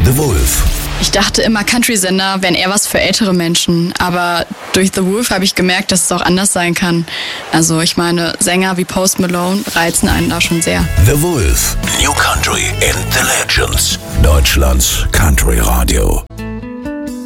The Wolf. Ich dachte immer, Country-Sender wären eher was für ältere Menschen, aber durch The Wolf habe ich gemerkt, dass es auch anders sein kann. Also ich meine, Sänger wie Post Malone reizen einen da schon sehr. The Wolf. New Country and the Legends. Deutschlands Country Radio.